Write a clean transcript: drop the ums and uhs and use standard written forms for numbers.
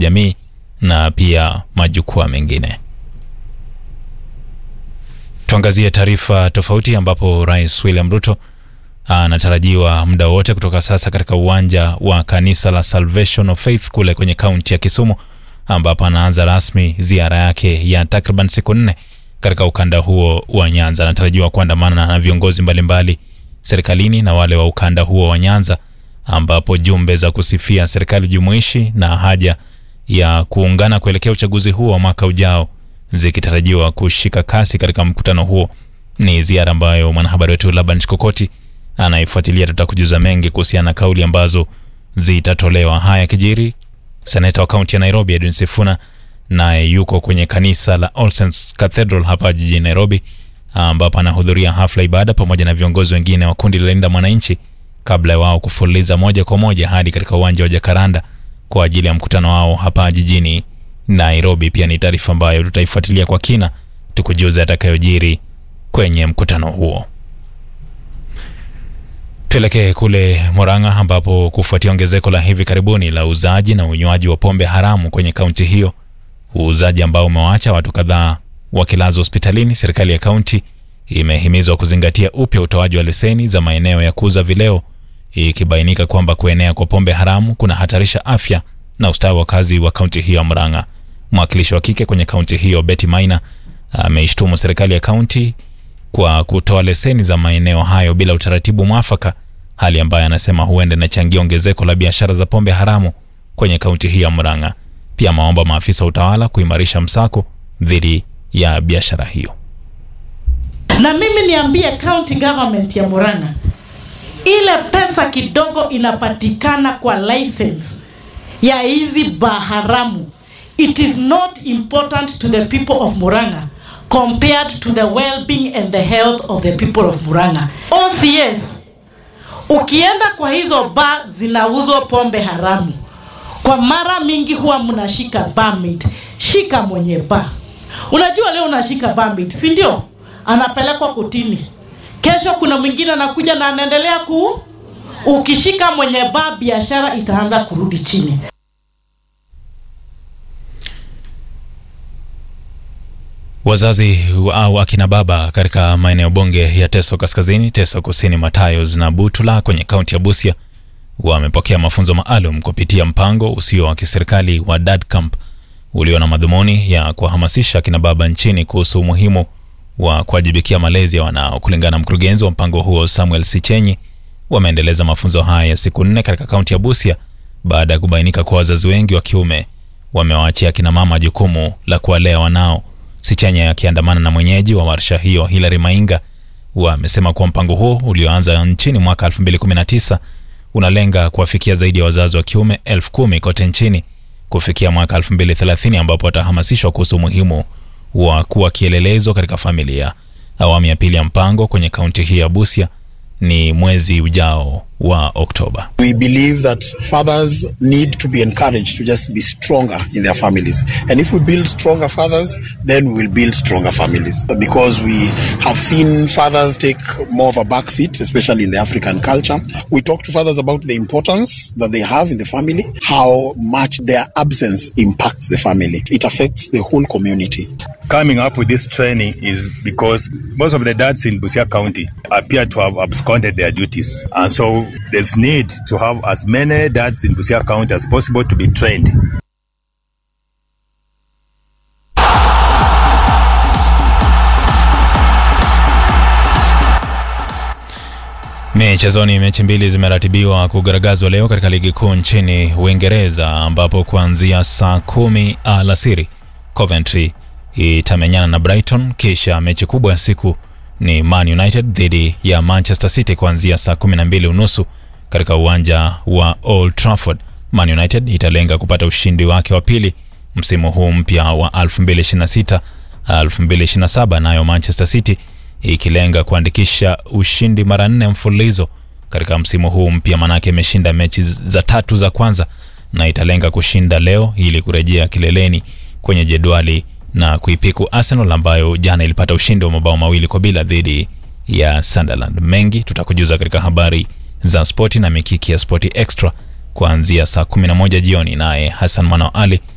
kijamii na pia majukwaa mengine. Tuangazie taarifa tofauti ambapo Rais William Ruto anatarajiwa muda wote kutoka sasa katika uwanja wa kanisa la Salvation of Faith kule kwenye kaunti ya Kisumu, ambapo anaanza rasmi ziara yake ya takriban siku 4 katika ukanda huo wa Nyanza. Anatarajiwa kuandamana na viongozi mbalimbali serikalini na wale wa ukanda huo wa Nyanza, ambapo jumbe za kusifia serikali jumuishi na haja ya kuungana kuelekea uchaguzi huo wa mwaka ujao zikitarajiwa kushika kasi katika mkutano huo. Ni ziara ambayo mwanahabari wetu Laban Chikokoti anaifuatilia. Tutakujuza mengi kuhusiana na kauli ambazo zitatolewa. Haya kijiri, seneta wa kaunti ya Nairobi Edwin Sifuna naye yuko kwenye kanisa la All Saints Cathedral hapa jijini Nairobi, ambapo anahudhuria hafla ibada pamoja na viongozi wengine wa kundi la Linda Mwananchi kabla ya wao kufuliza moja kwa moja hadi katika uwanja wa Jacaranda kwa ajili ya mkutano wao hapa jijini Nairobi. Pia ni taarifa ambayo tutaifuatilia kwa kina, tukujuze atakayojiri kwenye mkutano huo. Tuelekee kule Murang'a, ambapo kufuatia ongezeko la hivi karibuni la uzaji na unywaji wa pombe haramu kwenye kaunti hiyo, uuzaji ambao umewaacha watu kadhaa wakilazwa hospitalini, serikali ya kaunti imehimizwa kuzingatia upya utoaji wa leseni za maeneo ya kuuza vileo, ikibainika kwamba kuenea kwa pombe haramu kuna hatarisha afya na ustawi wa kazi wa kaunti hiyo ya Murang'a. Mwakilishi wa kike kwenye kaunti hiyo Betty Maina ameishtumu serikali ya kaunti kwa kutoa leseni za maeneo hayo bila utaratibu mwafaka, hali ambayo anasema huenda inachangia ongezeko la biashara za pombe haramu kwenye kaunti hii ya Murang'a. Pia maomba maafisa wa utawala kuimarisha msako dhidi ya biashara hiyo. Na mimi niambie county government ya Murang'a, ile pesa kidogo inapatikana kwa license ya hizi baharamu, it is not important to the people of Murang'a compared to the well-being and the health of the people of Murang'a. OCS, ukienda kwa hizo bar zinauzwa pombe haramu, kwa mara mingi huwa mnashika barmaid. Shika mwenye bar. Unajua leo unashika barmaid, si ndio? Anapelekwa kotini. Kesho kuna mwingine anakuja na anaendelea ukishika mwenye bar, biashara itaanza kurudi chini. Wazazi au akina baba katika maeneo bunge ya Teso Kaskazini, Teso Kusini, Matayos na Butula kwenye kaunti ya Busia wamepokea mafunzo maalum kupitia mpango usio wa kiserikali wa Dad Camp ulio na madhumuni ya kuhamasisha akina baba nchini kuhusu umuhimu wa kuwajibikia malezi ya wanao. Kulingana na mkurugenzi wa mpango huo Samuel Sichenyi, wameendeleza mafunzo haya ya siku 4 katika kaunti ya Busia baada ya kubainika kwa wazazi wengi wa kiume wamewaachia akina mama jukumu la kuwalea wanao. Sichenyi akiandamana na mwenyeji wa warsha hiyo Hilary Mainga wamesema kuwa mpango huo ulioanza nchini mwaka 2019 unalenga kuwafikia zaidi ya wazazi wa kiume 10,000 kote nchini kufikia mwaka 2030, ambapo watahamasishwa kuhusu umuhimu wa kuwa kielelezo katika familia. Awamu ya pili ya mpango kwenye kaunti hii ya Busia ni mwezi ujao wa Oktoba. We believe that fathers need to be encouraged to just be stronger in their families. And if we build stronger fathers, then we will build stronger families. Because we have seen fathers take more of a back seat, especially in the African culture. We talk to fathers about the importance that they have in the family, how much their absence impacts the family. It affects the whole community. Coming up with this training is because most of the dads in Busia County appear to have absconded their duties. And so there's need to have as many dads in Busia County as possible to be trained. Michezoni, mechi mbili zimeratibiwa kugaragazwa leo katika ligi kuu nchini Uingereza, ambapo kuanzia saa 10 alasiri Coventry itamenyana na Brighton, kisha mechi kubwa ya siku ni Man United dhidi ya Manchester City kuanzia saa 12:30 katika uwanja wa Old Trafford. Man United italenga kupata ushindi wake wa pili msimu huu mpya wa 2026-2027, nayo Manchester City ikilenga kuandikisha ushindi mara 4 mfululizo katika msimu huu mpya, manake imeshinda mechi za 3 za kwanza na italenga kushinda leo ili kurejea kileleni kwenye jedwali na kuipiku Arsenal ambayo jana ilipata ushindi wa mabao 2-0 dhidi ya Sunderland. Mengi tutakujuza katika habari za spoti na mikiki ya Sporti Extra kuanzia saa 11 jioni, naye Hassan Mano Ali